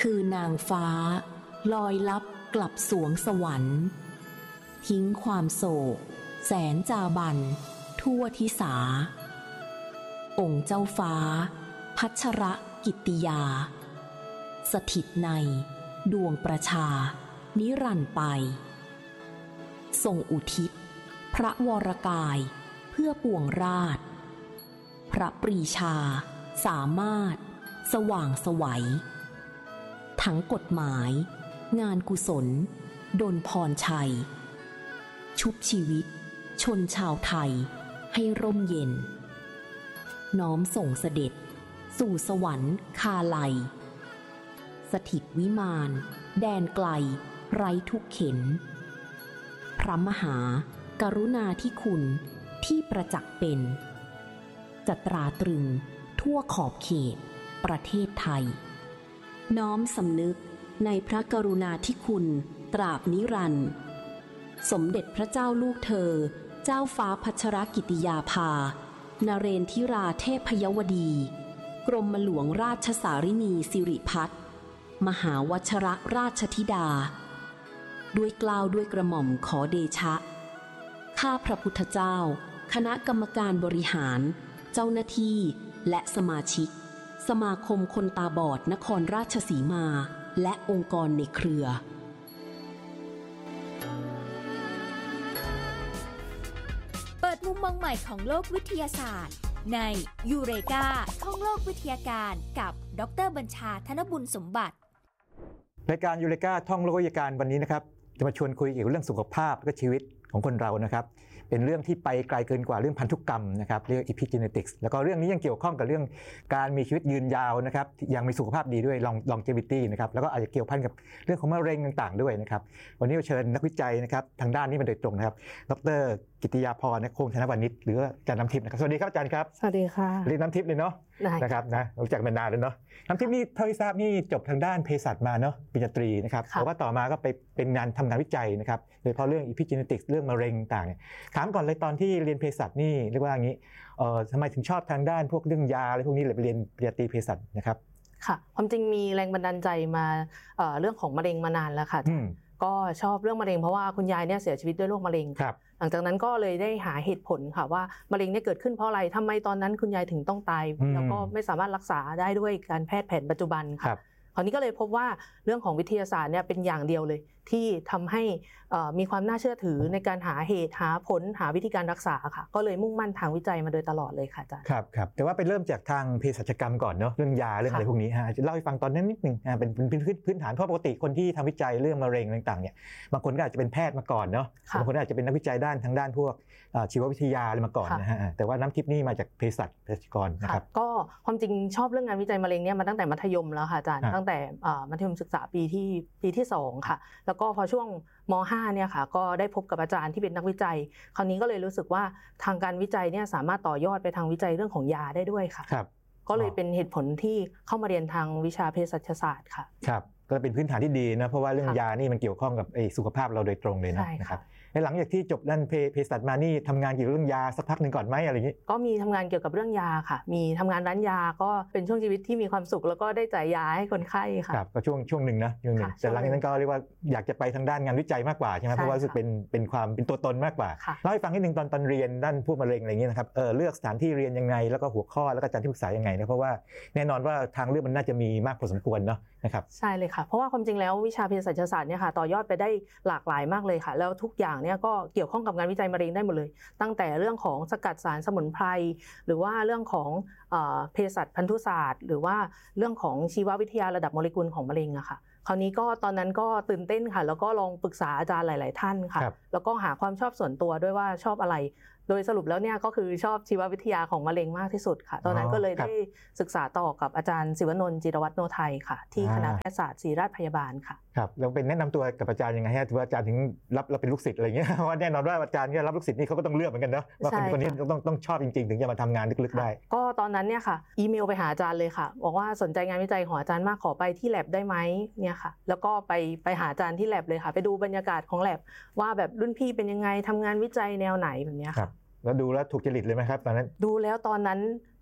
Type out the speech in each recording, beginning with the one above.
คือนางฟ้าลอยลับกลับสวงสวรรค์ทิ้งความโศกแสนจาบันทั่วทิสาองค์เจ้าฟ้าพัชรกิตติยาสถิตในดวงประชานิรันดร์ไปทรงอุทิศพระวรกายเพื่อปวงราชพระปรีชาสามารถสว่างไสวทั้งกฎหมายงานกุศลดลพรชัยชุบชีวิตชนชาวไทยให้ร่มเย็นน้อมส่งเสด็จสู่สวรรค์คาลัยสถิตวิมานแดนไกลไร้ทุกเข็ญพระมหากรุณาธิคุณที่ประจักษ์เป็นจะตราตรึงทั่วขอบเขตประเทศไทยน้อมสำนึกในพระกรุณาธิคุณตราบนิรันดร์สมเด็จพระเจ้าลูกเธอเจ้าฟ้าพัชรกิติยาภานเรนทิราเทพยวดีกรมหลวงราชสารินีสิริพัฒน์มหาวชรราชธิดาด้วยเกล้าด้วยกระหม่อมขอเดชะข้าพระพุทธเจ้าคณะกรรมการบริหารเจ้าหน้าที่และสมาชิกสมาคมคนตาบอดนครราชสีมาและองค์กรในเครือเปิดมุมมองใหม่ของโลกวิทยาศาสตร์ในยูเรกาท่องโลกวิทยาการกับดร.บัญชาธนบุญสมบัติรายการยูเรกาท่องโลกวิทยาการวันนี้นะครับจะมาชวนคุยเกี่ยวกับเรื่องสุขภาพและชีวิตของคนเรานะครับเป็นเรื่องที่ไปไกลเกินกว่าเรื่องพันธุกรรมนะครับเรียก epigenetics แล้วก็เรื่องนี้ยังเกี่ยวข้องกับเรื่องการมีชีวิตยืนยาวนะครับยังมีสุขภาพดีด้วย longevity นะครับแล้วก็อาจจะเกี่ยวพันกับเรื่องของมะเร็งต่างๆด้วยนะครับวันนี้เราเชิญนักวิจัยนะครับทางด้านนี้มาโดยตรงนะครับดร.กิตติยาภรณ์คงธนวณิชหรืออาจารย์น้ำทิพย์นะครับสวัสดีครับอาจารย์ครับสวัสดีค่ะเรียนน้ำทิพย์เลยเนาะนะครับนะรู้จักมานานแล้วเนาะน้ำทิพย์นี่เท่าที่ทราบนี่จบทางด้านเภสัชมาเนาะปริญญาตรีนะครับแต่ว่าต่อมาก็ไปเป็นทำงานวิจัยนะครับโดยเฉพาะเรื่อง epigenetics เรื่องมะเร็งต่างๆถามก่อนเลยตอนที่เรียนเภสัชนี่เรียกว่าอย่างนี้ทำไมถึงชอบทางด้านพวกเรื่องยาอะไรพวกนี้เลยไปเรียนปริญญาตรีเภสัชนะครับค่ะความจริงมีแรงบันดาลใจมาเรื่องของมะเร็งมานานแล้วค่ะก็ชอบเรื่องมะเร็งเพราะว่าคุณยายเนี่ยเสียชีวิตด้วยโรคมะเร็งหลังจากนั้นก็เลยได้หาเหตุผลค่ะว่ามะเร็งเนี่ยเกิดขึ้นเพราะอะไรทำไมตอนนั้นคุณยายถึงต้องตายแล้วก็ไม่สามารถรักษาได้ด้วยการแพทย์แผนปัจจุบันค่ะคราวนี้ก็เลยพบว่าเรื่องของวิทยาศาสตร์เนี่ยเป็นอย่างเดียวเลยที่ทำให้มีความน่าเชื่อถือในการหาเหตุหาผลหาวิธีการรักษาค่ะก็เลยมุ่งมั่นทางวิจัยมาโดยตลอดเลยค่ะอาจารย์ครับแต่ว่าไปเริ่มจากทางเภสัชกรรมก่อนเนาะเรื่องยาเรื่องอะไรพวกนี้ฮะเล่าให้ฟังตอนนั้นนิดนึงเป็นพื้นฐานเพราะปกติคนที่ทำวิจัยเรื่องมะเร็งต่างๆเนี่ยบางคนก็อาจจะเป็นแพทย์มาก่อนเนาะบางคนอาจจะเป็นนักวิจัยทางด้านพวกชีววิทยาอะไรมาก่อนนะฮะแต่ว่าน้ำทิพย์นี่มาจากเภสัชกรนะครับก็ความจริงชอบเรื่องงานวิจัยมะเร็งเนี่ยมาตั้งแต่มัธยมแล้วค่ะอาจารย์ตั้งแต่มัธยมศึกษาปีที่2ค่ะแล้วก็พอช่วงม.5 เนี่ยค่ะก็ได้พบกับอาจารย์ที่เป็นนักวิจัยคราวนี้ก็เลยรู้สึกว่าทางการวิจัยเนี่ยสามารถต่อยอดไปทางวิจัยเรื่องของยาได้ด้วยค่ะก็เลยเป็นเหตุผลที่เข้ามาเรียนทางวิชาเภสัชศาสตร์ค่ะครับก็เป็นพื้นฐานที่ดีนะเพราะว่าเรื่องยานี่มันเกี่ยวข้องกับสุขภาพเราโดยตรงเลยนะครับหลังจากที่จบด้านเภสัชมานี่ทำงานเกี่ยวกับเรื่องยาสักพักหนึ่งก่อนไหมอะไรอย่างนี้ก็มีทำงานเกี่ยวกับเรื่องยาค่ะมีทำงานร้านยาก็เป็นช่วงชีวิตที่มีความสุขแล้วก็ได้จ่ายยาให้คนไข้ค่ะครับก็ช่วงหนึ่งนะแต่หลังจากนั้นก็เรียกว่าอยากจะไปทางด้านงานวิจัยมากกว่าใช่ไหมเพราะว่ารู้สึกเป็นความเป็นตัวตนมากกว่าเล่าให้ฟังนิดนึงตอนเรียนด้านพวกมะเร็งอะไรอย่างนี้นะครับเลือกสถานที่เรียนยังไงแล้วก็หัวข้อแล้วก็อาจารย์ที่ปรึกษายังไงนะเพราะว่าแน่นอนว่าทางเลือกมันน่าจะมีมากพอสมควรเนาะนะครับใช่เลยค่ะเพราะว่าความจริงแล้ววิชาเภสัชศาสตร์เนี่ยค่ะต่อยอดไปได้หลากหลายมากเลยค่ะแล้วทุกอย่างเนี่ยก็เกี่ยวข้องกับงานวิจัยมะเร็งได้หมดเลยตั้งแต่เรื่องของสกัดสารสมุนไพรหรือว่าเรื่องของเภสัชพันธุศาสตร์หรือว่าเรื่องของชีววิทยาระดับโมเลกุลของมะเร็งอะค่ะคราวนี้ก็ตอนนั้นก็ตื่นเต้นค่ะแล้วก็ลองปรึกษาอาจารย์หลายๆท่านค่ะแล้วก็หาความชอบส่วนตัวด้วยว่าชอบอะไรโดยสรุปแล้วเนี่ยก็คือชอบชีววิทยาของมะเร็งมากที่สุดค่ะตอนนั้นก็เลยได้ศึกษาต่อกับอาจารย์ศิวนนท์จิรวัฒน์โนไทยค่ะที่คณะแพทยศาสตร์ศิริราชพยาบาลค่ะครับเราเป็นแนะนำตัวกับอาจารย์ยังไงฮะถือว่าอาจารย์ถึงรับเราเป็นลูกศิษย์อะไรอย่างเงี้ยว่าแน่นอนว่าอาจารย์เนี่ยรับลูกศิษย์นี่เขาก็ต้องเลือกเหมือนกันเนาะว่าคนนี้ต้องชอบจริงๆถึงจะมาทำงานลึกๆได้ก็ตอนนั้นเนี่ยค่ะอีเมลไปหาอาจารย์เลยค่ะบอกว่าสนใจงานวิจัยของอาจารย์มากขอไปที่ lab ได้ไหมเนี่ยค่ะแล้วก็ไปหาอาจารย์ที่ lab เลยค่ะไปดูบรรยากาศของ lab ว่าแบบรุ่นพี่เป็นยังไงทำงานวิจัยแนวไหนแบบนี้ค่ะแล้วดูแล้วถูกจริตเลยไหมครับตอนนั้นดูแล้วตอนนั้น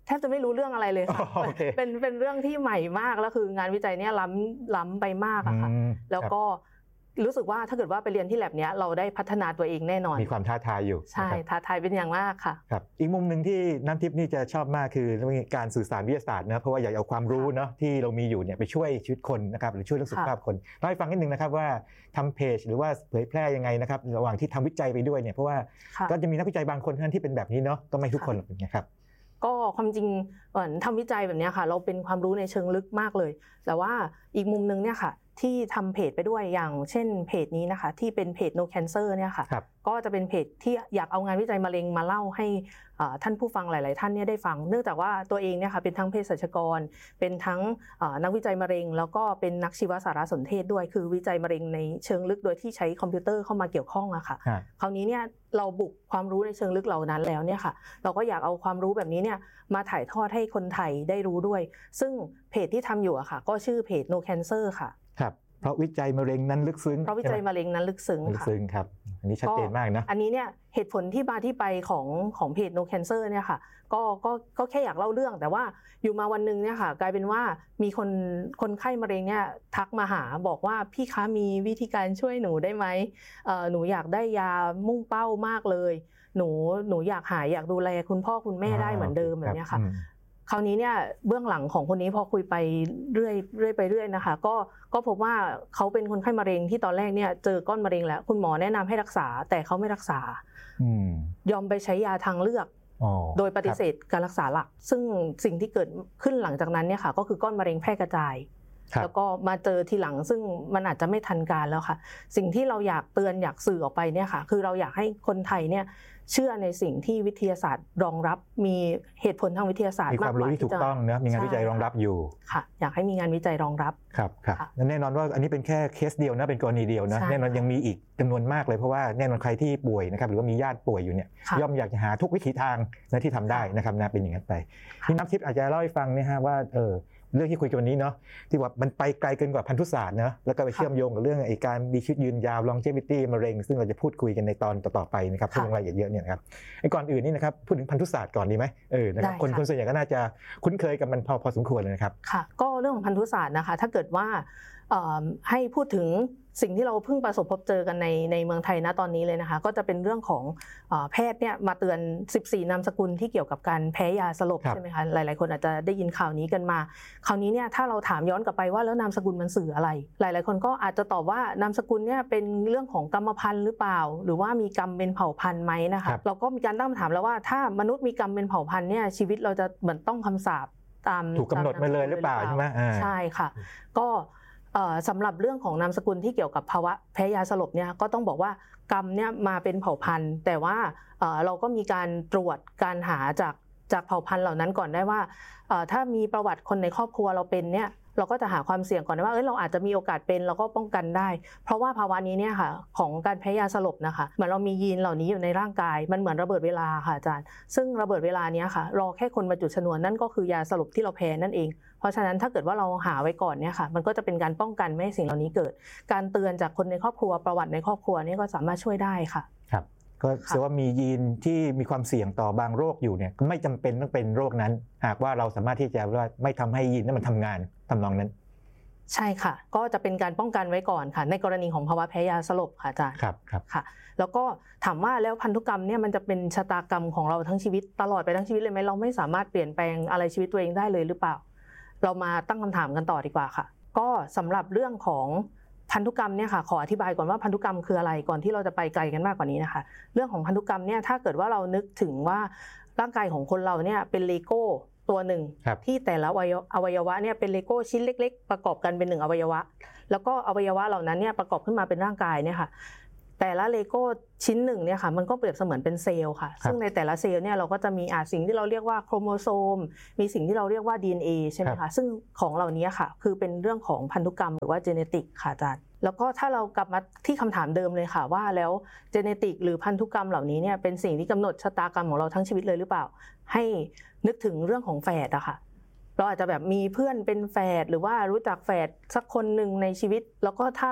แทบจะไม่รู้เรื่องอะไรเลยค่ะ เป็นเรื่องที่ใหม่มากแล้วคืองานวิจัยเนี่ยล้ำไปมากอะค่ะแล้วก็รู้สึกว่าถ้าเกิดว่าไปเรียนที่แลบเนี้ยเราได้พัฒนาตัวเองแน่นอนมีความท้าทายอยู่ใช่ท้าทายเป็นอย่างมากค่ะครับอีกมุมหนึ่งที่น้ำทิพย์นี่จะชอบมากคือการสื่อสารวิทยาศาสตร์นะเพราะว่าอยากเอาความรู้เนาะที่เรามีอยู่เนี่ยไปช่วยชีวิตคนนะครับหรือช่วยเรื่องสุขภาพคนเล่าให้ฟังนิดนึงนะครับว่าทำเพจหรือว่าเผยแพร่ยังไงนะครับระหว่างที่ทำวิจัยไปด้วยเนี่ยเพราะว่าก็จะมีนักวิจัยบางคนที่เป็นแบบนี้เนาะก็ไม่ทุกคนนะครับก็ความจริงทำวิจัยแบบนี้ค่ะเราเป็นความรู้ในเชิงลึกมากเลยแต่ว่าอีกมุมนึงเนี่ยค่ะที่ทำเพจไปด้วยอย่างเช่นเพจนี้นะคะที่เป็นเพจ No Cancer เนี่ยค่ะก็จะเป็นเพจที่อยากเอางานวิจัยมะเร็งมาเล่าให้ท่านผู้ฟังหลายๆท่านเนี่ยได้ฟังเนื่องจากว่าตัวเองเนี่ยค่ะเป็นทั้งเภสัชกรเป็นทั้งนักวิจัยมะเร็งแล้วก็เป็นนักชีวสารสนเทศด้วยคือวิจัยมะเร็งในเชิงลึกโดยที่ใช้คอมพิวเตอร์เข้ามาเกี่ยวข้องอะค่ะคราวนี้เนี่ยเราบุกความรู้ในเชิงลึกเหล่านั้นแล้วเนี่ยค่ะเราก็อยากเอาความรู้แบบนี้เนี่ยมาถ่ายทอดให้คนไทยได้รู้ด้วยซึ่งเพจที่ทำอยู่อะค่ะก็ชื่อเพจ No Cancer ค่ะครับเพราะวิจัยมะเร็งนั้นลึกซึ้งเพราะวิจัยมะเร็งนั้นลึกซึ้งครับอันนี้ชัดเจนมากนะอันนี้เนี่ยเหตุผลที่มาที่ไปของเพจ No Cancer เนี่ยค่ะก็แค่อยากเล่าเรื่องแต่ว่าอยู่มาวันนึงเนี่ยค่ะกลายเป็นว่ามีคนไข้มะเร็งเนี่ยทักมาหาบอกว่าพี่คะมีวิธีการช่วยหนูได้ไหมหนูอยากได้ยามุ่งเป้ามากเลยหนูอยากหายอยากดูแลคุณพ่อคุณแม่ได้เหมือนเดิมแบบนี้ค่ะคราวนี้เนี่ยเบื้องหลังของคนนี้พอคุยไปเรื่อยไปเรื่อยนะคะก็พบว่าเขาเป็นคนไข้มะเร็งที่ตอนแรกเนี่ยเจอก้อนมะเร็งแล้วคุณหมอแนะนำให้รักษาแต่เขาไม่รักษายอมไปใช้ยาทางเลือกโดยปฏิเสธการรักษาหลักซึ่งสิ่งที่เกิดขึ้นหลังจากนั้นเนี่ยค่ะก็คือก้อนมะเร็งแพร่กระจายแล้วก็มาเจอทีหลังซึ่งมันอาจจะไม่ทันการแล้วค่ะสิ่งที่เราอยากเตือนอยากสื่อออกไปเนี่ยค่ะคือเราอยากให้คนไทยเนี่ยเชื่อในสิ่งที่วิทยาศาสตร์รองรับมีเหตุผลทางวิทยาศาสตร์มีความรู้ที่ถูกต้องนะมีงานวิจัยรองรับอยู่ค่ะอยากให้มีงานวิจัยรองรับครับแน่นอนว่าอันนี้เป็นแค่เคสเดียวนะเป็นกรณีเดียวนะแน่นอนยังมีอีกจำนวนมากเลยเพราะว่าแน่นอนใครที่ป่วยนะครับหรือว่ามีญาติป่วยอยู่เนี่ยย่อมอยากจะหาทุกวิถีทางนะที่ทำได้นะครับนะเป็นอย่างนั้นไปที่น้ำทิพย์อาจจะเล่าให้ฟังนะฮะว่าเรื่องที่คุยกันวันนี้เนาะที่ว่ามันไปไกลเกินกว่าพันธุศาสตร์นะแล้วก็ไปเชื่อมโยงกับเรื่องการมีชีวิตยืนยาว longevity มะเร็งซึ่งเราจะพูดคุยกันในตอนต่อๆไปนะครับเรื่องรายละเอียดเยอะเนี่ยนะครับก่อนอื่นนี่นะครับพูดถึงพันธุศาสตร์ก่อนดีไหมนะครับคนส่วนใหญ่ก็น่าจะคุ้นเคยกับมันพอสมควรเลยนะครับค่ะก็เรื่องของพันธุศาสตร์นะคะถ้าเกิดว่าให้พูดถึงสิ่งที่เราเพิ่งประสบพบเจอกันในเมืองไทยณตอนนี้เลยนะคะก็จะเป็นเรื่องของแพทย์เนี่ยมาเตือน14นามสกุลที่เกี่ยวกับการแพ้ยาสลบใช่ไหมคะหลายๆคนอาจจะได้ยินข่าวนี้กันมาคราวนี้เนี่ยถ้าเราถามย้อนกลับไปว่าแล้วนามสกุลมันสื่ออะไรหลายๆคนก็อาจจะตอบว่านามสกุลเนี่ยเป็นเรื่องของกรรมพันธุ์หรือเปล่าหรือว่ามีกรรมเป็นเผ่าพันธุ์ไหมนะคะเราก็มีการตั้งคำถามแล้วว่าถ้ามนุษย์มีกรรมเป็นเผ่าพันธุ์เนี่ยชีวิตเราจะเหมือนต้องคำสาปตามถูกกำหนดมาเลยหรือเปล่าใช่ไหมใช่ค่ะก็สำหรับเรื่องของนามสกุลที่เกี่ยวกับภาวะแพ้ยาสลบเนี่ยก็ต้องบอกว่ากรรมเนี่ยมาเป็นเผ่าพันธุ์แต่ว่าเราก็มีการตรวจการหาจากเผ่าพันธุ์เหล่านั้นก่อนได้ว่าถ้ามีประวัติคนในครอบครัวเราเป็นเนี่ยเราก็จะหาความเสี่ยงก่อนว่าเราอาจจะมีโอกาสเป็นเราก็ป้องกันได้เพราะว่าภาวะนี้เนี่ยค่ะของการแพ้ยาสลบนะคะเหมือนเรามียีนเหล่านี้อยู่ในร่างกายมันเหมือนระเบิดเวลาค่ะอาจารย์ซึ่งระเบิดเวลานี้ค่ะรอแค่คนมาจุดชนวนนั่นก็คือยาสลบที่เราแพ้นั่นเองเพราะฉะนั้นถ้าเกิดว่าเราหาไว้ก่อนเนี่ยค่ะมันก็จะเป็นการป้องกันไม่ให้สิ่งเหล่านี้เกิดการเตือนจากคนในครอบครัวประวัติในครอบครัวนี่ก็สามารถช่วยได้ค่ะครับก็แสดงว่ามียีนที่มีความเสี่ยงต่อบางโรคอยู่เนี่ยไม่จำเป็นต้องเป็นโรคนั้นหากว่าเราสามารถที่จะว่าไม่ทำให้ยีนนั้นมันทำงานทำนองนั้นใช่ค่ะก็จะเป็นการป้องกันไว้ก่อนค่ะในกรณีของภาวะแพ้ยาสลบค่ะอาจารย์ครับค่ะแล้วก็ถามว่าแล้วพันธุกรรมเนี่ยมันจะเป็นชะตากรรมของเราทั้งชีวิตตลอดไปทั้งชีวิตเลยไหมเราไม่สามารถเปลี่ยนแปลงอะไรชีวิตตัวเองได้เลยหรือเปล่าเรามาตั้งคำถามกันต่อดีกว่าค่ะก็สำหรับเรื่องของพันธุกรรมเนี่ยค่ะขออธิบายก่อนว่าพันธุกรรมคืออะไรก่อนที่เราจะไปไกลกันมากกว่านี้นะคะเรื่องของพันธุกรรมเนี่ยถ้าเกิดว่าเรานึกถึงว่าร่างกายของคนเราเนี่ยเป็นเลโก้ตัวหนึ่งที่แต่ละอวัยวะเนี่ยเป็นเลโก้ชิ้นเล็กๆประกอบกันเป็น1อวัยวะแล้วก็อวัยวะเหล่านั้นเนี่ยประกอบขึ้นมาเป็นร่างกายเนี่ยค่ะแต่ละเลโก้ชิ้นหนึ่งเนี่ยค่ะมันก็เปรียบเสมือนเป็นเซลล์ค่ะซึ่งในแต่ละเซลล์เนี่ยเราก็จะมีสิ่งที่เราเรียกว่าโครโมโซมมีสิ่งที่เราเรียกว่า DNA ใช่ไหมคะซึ่งของเหล่านี้ค่ะคือเป็นเรื่องของพันธุกรรมหรือว่าเจเนติกค่ะอาจารย์แล้วก็ถ้าเรากลับมาที่คำถามเดิมเลยค่ะว่าแล้วเจเนติกหรือพันธุกรรมเหล่านี้เนี่ยเป็นสิ่งที่กำหนดชะตากรรมของเราทั้งชีวิตเลยหรือเปล่าให้นึกถึงเรื่องของแฝดอะค่ะเราอาจจะแบบมีเพื่อนเป็นแฝดหรือว่ารู้จักแฝดสักคนหนึ่งในชีวิตแล้วก็ถ้า